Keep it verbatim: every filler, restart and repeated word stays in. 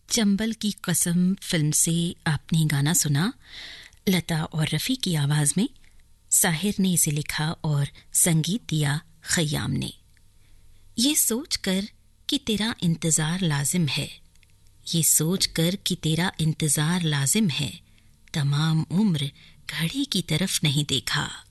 चंबल की कसम फिल्म से आपने गाना सुना, लता और रफ़ी की आवाज़ में। साहिर ने इसे लिखा और संगीत दिया खयाम ने। ये सोच कर कि तेरा इंतज़ार लाजिम है, ये सोच कर कि तेरा इंतज़ार लाजिम है, तमाम उम्र घड़ी की तरफ नहीं देखा।